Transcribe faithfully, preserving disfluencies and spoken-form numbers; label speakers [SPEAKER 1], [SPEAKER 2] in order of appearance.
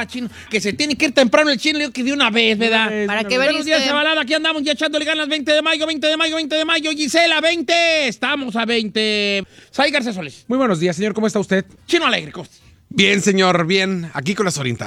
[SPEAKER 1] ¿verdad, Chino? Que se tiene que ir temprano el Chino, le digo que de una vez, ¿verdad?
[SPEAKER 2] ¿Para qué
[SPEAKER 1] Buenos días,
[SPEAKER 2] veniste?
[SPEAKER 1] chavalada, aquí andamos ya echándole ganas, veinte de mayo, veinte de mayo, veinte de mayo, Gisela, veinte, estamos a veinte. Sai García Solís.
[SPEAKER 3] Muy buenos días, señor. ¿Cómo está usted?
[SPEAKER 1] Chino Alegre, ¿cómo estás?
[SPEAKER 4] Bien, señor, bien. Aquí con las orientadas.